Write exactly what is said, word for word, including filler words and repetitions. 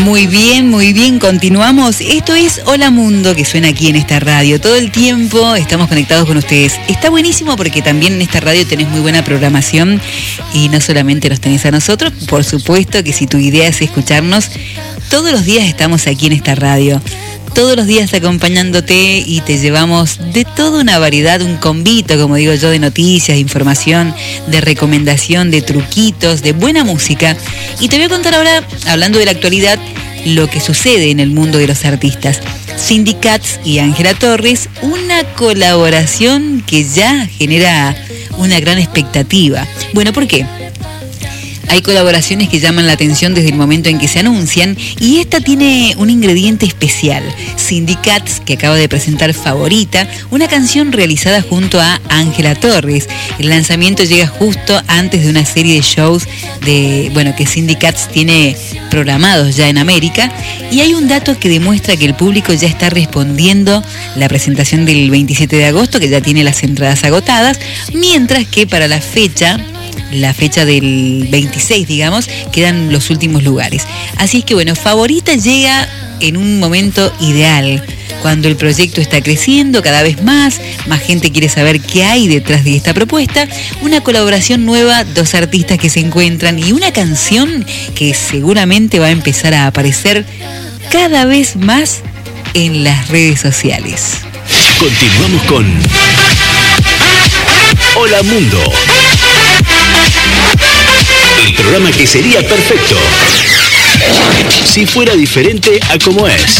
Muy bien, muy bien, continuamos. Esto es Hola Mundo, que suena aquí en esta radio. Todo el tiempo estamos conectados con ustedes. Está buenísimo porque también en esta radio tenés muy buena programación y no solamente nos tenés a nosotros, por supuesto que si tu idea es escucharnos, todos los días estamos aquí en esta radio. Todos los días acompañándote y te llevamos de toda una variedad, un combito, como digo yo, de noticias, de información, de recomendación, de truquitos, de buena música. Y te voy a contar ahora, hablando de la actualidad, lo que sucede en el mundo de los artistas. Cindy Katz y Ángela Torres, una colaboración que ya genera una gran expectativa. Bueno, ¿por qué? Hay colaboraciones que llaman la atención desde el momento en que se anuncian y esta tiene un ingrediente especial. Cindy Katz, que acaba de presentar Favorita, una canción realizada junto a Ángela Torres. El lanzamiento llega justo antes de una serie de shows de, bueno, que Cindy Katz tiene programados ya en América, y hay un dato que demuestra que el público ya está respondiendo la presentación del veintisiete de agosto, que ya tiene las entradas agotadas, mientras que para la fecha la fecha del veintiséis, digamos, quedan los últimos lugares. Así es que bueno, Favorita llega en un momento ideal, cuando el proyecto está creciendo cada vez más, más gente quiere saber qué hay detrás de esta propuesta, una colaboración nueva, dos artistas que se encuentran y una canción que seguramente va a empezar a aparecer cada vez más en las redes sociales. Continuamos con Hola Mundo. El programa que sería perfecto si fuera diferente a como es.